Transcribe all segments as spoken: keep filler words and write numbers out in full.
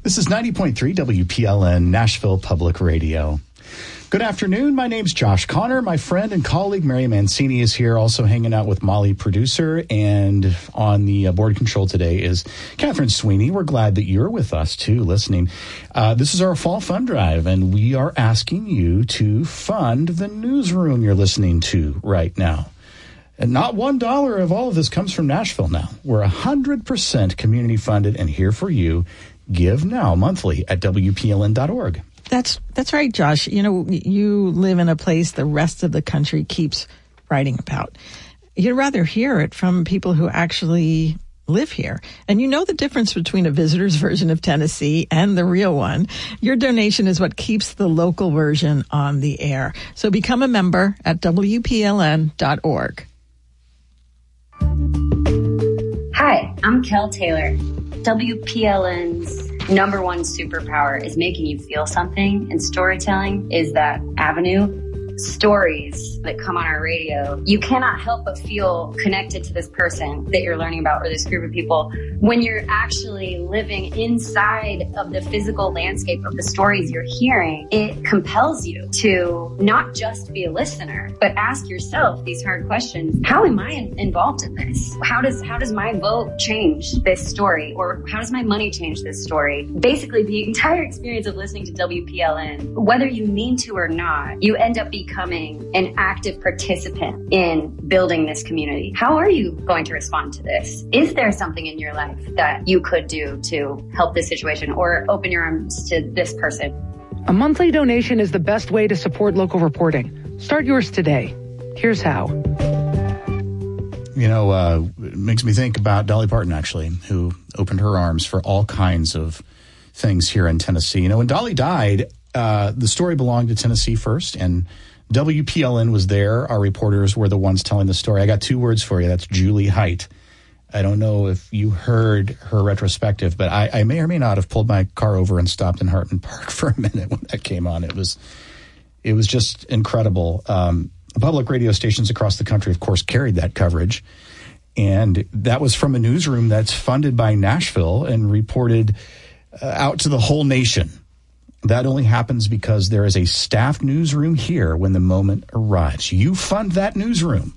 This is ninety point three W P L N, Nashville Public Radio. Good afternoon. My name's Josh Connor. My friend and colleague Mary Mancini is here, also hanging out with Molly, producer, and on the uh, board control today is Catherine Sweeney. We're glad that you're with us, too, listening. Uh, this is our fall fund drive, and we are asking you to fund the newsroom you're listening to right now. And not one dollar of all of this comes from Nashville now. We're one hundred percent community funded and here for you. Give now monthly at W P L N dot org. That's that's right, Josh. You know, you live in a place the rest of the country keeps writing about. You'd rather hear it from people who actually live here. And you know the difference between a visitor's version of Tennessee and the real one. Your donation is what keeps the local version on the air. So become a member at W P L N dot org. Hi, I'm Kel Taylor. W P L N's number one superpower is making you feel something, and storytelling is that avenue. Stories that come on our radio, you cannot help but feel connected to this person that you're learning about or this group of people when you're actually living inside of the physical landscape of the stories you're hearing. It compels you to not just be a listener, but ask yourself these hard questions. How am I involved in this? How does how does my vote change this story? Or how does my money change this story? Basically, the entire experience of listening to W P L N, whether you mean to or not, you end up being becoming an active participant in building this community. How are you going to respond to this? Is there something in your life that you could do to help this situation or open your arms to this person? A monthly donation is the best way to support local reporting. Start yours today. Here's how. You know, uh, it makes me think about Dolly Parton, actually, who opened her arms for all kinds of things here in Tennessee. You know, when Dolly died, uh, the story belonged to Tennessee First, and W P L N was there. Our reporters were the ones telling the story. I got two words for you. That's Julie Height. I don't know if you heard her retrospective, but I, I may or may not have pulled my car over and stopped in Hartman Park for a minute when that came on. It was, it was just incredible. Um, public radio stations across the country, of course, carried that coverage. And that was from a newsroom that's funded by Nashville and reported uh, out to the whole nation. That only happens because there is a staff newsroom here when the moment arrives. You fund that newsroom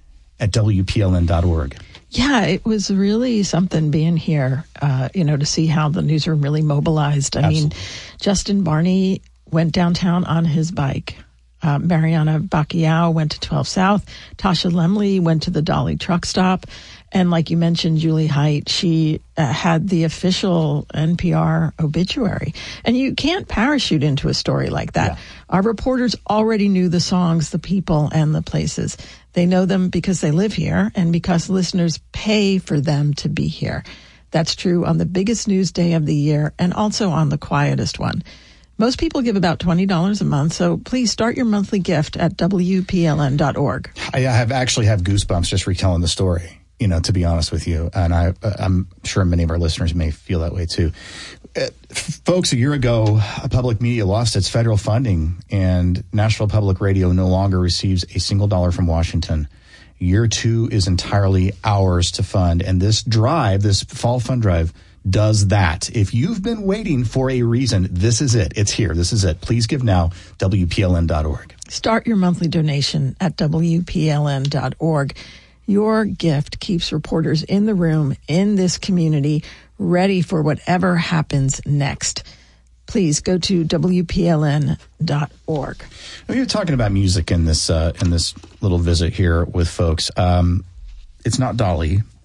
at W P L N dot org. Yeah, it was really something being here, uh, you know, to see how the newsroom really mobilized. I Absolutely. mean, Justin Barney went downtown on his bike. Uh, Mariana Bacchiao went to twelve South. Tasha Lemley went to the Dolly truck stop. And like you mentioned, Julie Height, she uh, had the official N P R obituary. And you can't parachute into a story like that. Yeah. Our reporters already knew the songs, the people, and the places. They know them because they live here and because listeners pay for them to be here. That's true on the biggest news day of the year and also on the quietest one. Most people give about twenty dollars a month, so please start your monthly gift at W P L N dot org. I have actually have goosebumps just retelling the story. You know, to be honest with you, and I, I'm sure many of our listeners may feel that way too. Uh, folks, a year ago, public media lost its federal funding, and Nashville Public Radio no longer receives a single dollar from Washington. Year two is entirely ours to fund, and this drive, this fall fund drive, does that. If you've been waiting for a reason, this is it. It's here. This is it. Please give now, W P L N dot org. Start your monthly donation at W P L N dot org. Your gift keeps reporters in the room, in this community, ready for whatever happens next. Please go to W P L N dot org. We were talking about music in this uh, in this little visit here with folks. Um, it's not Dolly,